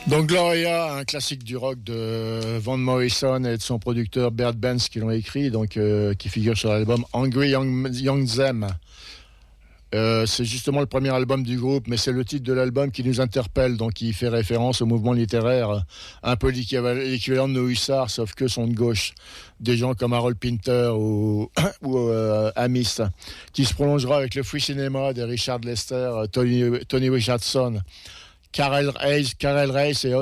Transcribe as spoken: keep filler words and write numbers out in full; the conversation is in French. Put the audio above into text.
Donc Gloria, un classique du rock de Van Morrison et de son producteur Bert Benz qui l'ont écrit, donc euh, qui figure sur l'album Angry Young, Young Them. Euh, c'est justement le premier album du groupe, mais c'est le titre de l'album qui nous interpelle, donc il fait référence au mouvement littéraire, un peu l'équivalent de nos hussards, sauf que sont de gauche. Des gens comme Harold Pinter ou, ou euh, Amis, qui se prolongera avec le Free Cinema de Richard Lester, Tony, Tony Richardson, Karel Hayes, Karel Hayes et